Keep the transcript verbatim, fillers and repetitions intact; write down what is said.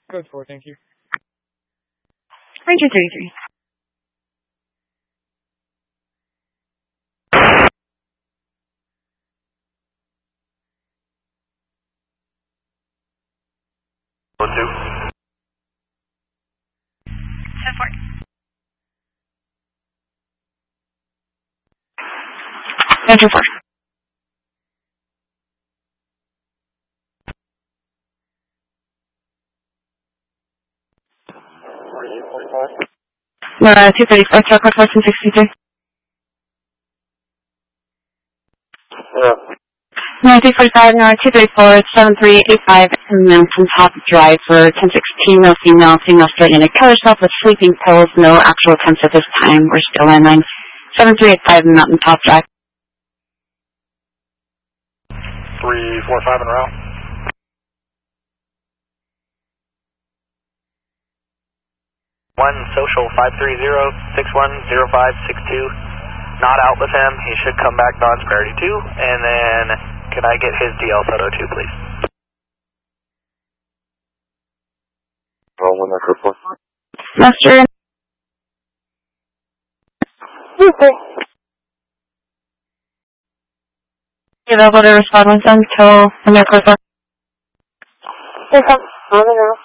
Code four, thank you. Ranger thirty-three. Code two. ten four. Ranger four. Uh, two thirty-four, Code four, two sixty-three. Yeah. nine three forty-five, no, two thirty-four, seven three eight five, Mountain Top Drive for ten sixteen, no female, female straight in a color self with sleeping pills, no actual attempts at this time, we're still landline. seven three eight five, Mountain Top Drive. three four five en route. One social five three zero six one zero five six two. Not out with him. He should come back Don's priority two. And then can I get his D L photo too, please? Roll in the report. Master. Okay. Available to respond with them until the medical report. Yes, I'm on the now.